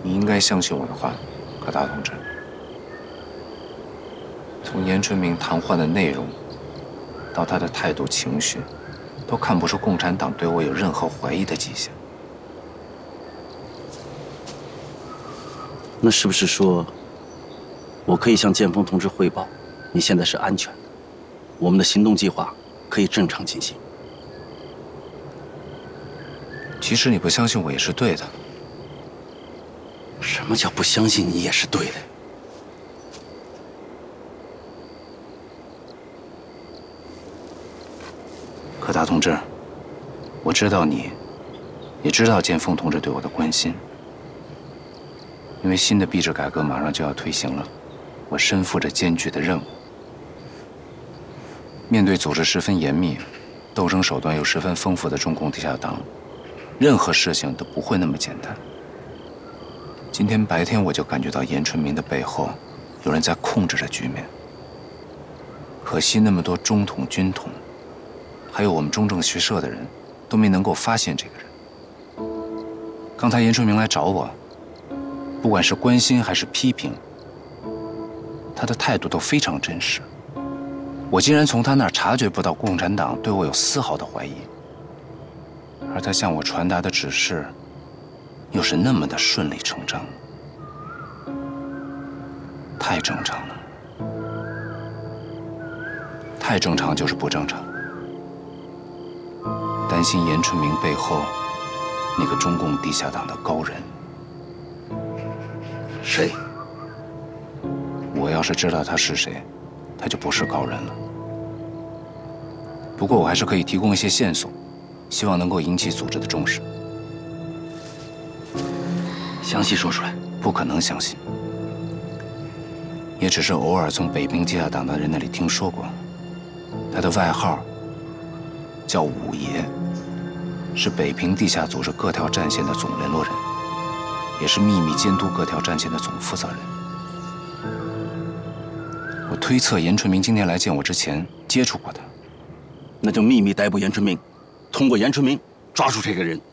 你应该相信我的话，柯达同志。从严春明谈话的内容，到他的态度情绪，都看不出共产党对我有任何怀疑的迹象。 那是不是说，我可以向剑锋同志汇报，你现在是安全的，我们的行动计划可以正常进行？ 其实你不相信我也是对的。 什么叫不相信你也是对的？ 柯达同志，我知道你，也知道剑锋同志对我的关心。因为新的币制改革马上就要推行了，我身负着艰巨的任务。面对组织十分严密、斗争手段又十分丰富的中共地下党，任何事情都不会那么简单。今天白天我就感觉到严春明的背后有人在控制着局面。可惜那么多中统、军统，还有我们中正学社的人，都没能够发现这个人。刚才严春明来找我，不管是关心还是批评，他的态度都非常真实。我竟然从他那儿察觉不到共产党对我有丝毫的怀疑，而他向我传达的指示，又是那么的顺理成章，太正常了。太正常就是不正常。担心严春明背后那个中共地下党的高人。 谁？ 我要是知道他是谁，他就不是高人了。不过我还是可以提供一些线索，希望能够引起组织的重视。 详细说出来。 不可能相信，也只是偶尔从北平地下党的人那里听说过。他的外号叫五爷，是北平地下组织各条战线的总联络人，也是秘密监督各条战线的总负责人。我推测严春明今天来见我之前接触过他。 那就秘密逮捕严春明，通过严春明抓住这个人。